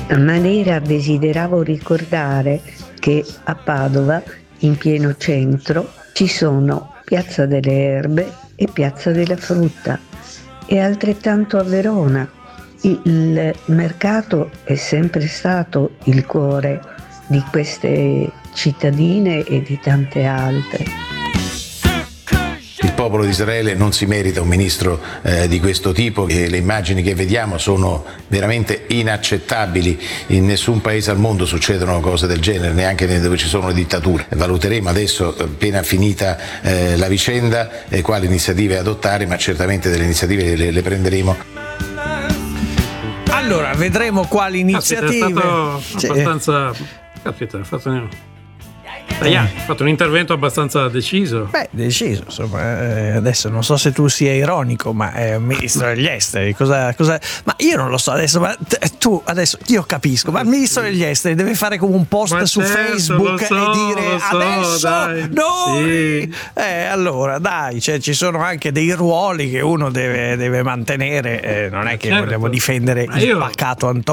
maniera desideravo ricordare che a Padova, in pieno centro, ci sono Piazza delle Erbe e Piazza della Frutta, e altrettanto a Verona. Il mercato è sempre stato il cuore di queste cittadine e di tante altre. Il popolo di Israele non si merita un ministro di questo tipo, e le immagini che vediamo sono veramente inaccettabili. In nessun paese al mondo succedono cose del genere, neanche dove ci sono le dittature. Valuteremo adesso, appena finita la vicenda, quali iniziative adottare, ma certamente delle iniziative le prenderemo. Allora, vedremo quali iniziative. È stato abbastanza... Caspita, ha fatto un intervento abbastanza deciso. Beh, deciso, insomma, adesso non so se tu sia ironico, ma è un ministro degli esteri, cosa... Ma io non lo so adesso, ma tu adesso, io capisco, ma il ministro degli esteri deve fare come un post su Facebook e dire adesso dai, noi... sì. Allora, dai, cioè, ci sono anche dei ruoli che uno deve mantenere, non è che vogliamo difendere il pacato Antonio.